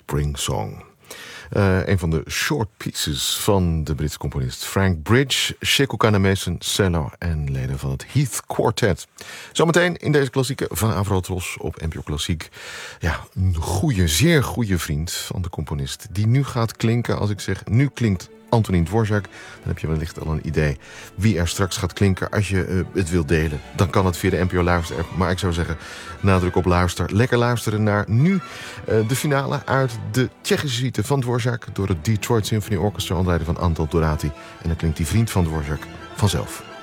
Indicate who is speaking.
Speaker 1: Spring Song. Een van de short pieces van de Britse componist Frank Bridge, Shekukana Mason, cello en leden van het Heath Quartet. Zometeen in deze klassieke van Avrotros op NPO Klassiek. Ja, een goede, zeer goede vriend van de componist. Die nu gaat klinken, als ik zeg nu klinkt Antonín Dvořák, dan heb je wellicht al een idee wie er straks gaat klinken. Als je het wilt delen, dan kan het via de NPO Luister-app. Maar ik zou zeggen, nadruk op luister. Lekker luisteren naar nu de finale uit de Tsjechische suite van Dvořák door het Detroit Symphony Orchestra onder leiding van Anton Dorati. En dan klinkt die vriend van Dvořák vanzelf.